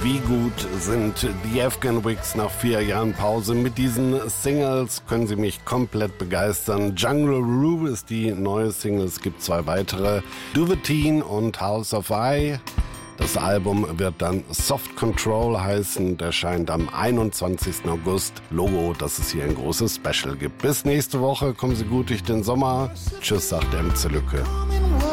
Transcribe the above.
Wie gut sind die Afghan Wigs nach 4 Jahren Pause? Mit diesen Singles können sie mich komplett begeistern. Jungle Rue ist die neue Single, es gibt 2 weitere, Do the Teen und House of I. Das Album wird dann Soft Control heißen und erscheint am 21. August. Logo, dass es hier ein großes Special gibt. Bis nächste Woche, kommen Sie gut durch den Sommer. Tschüss, sagt der MC Lücke.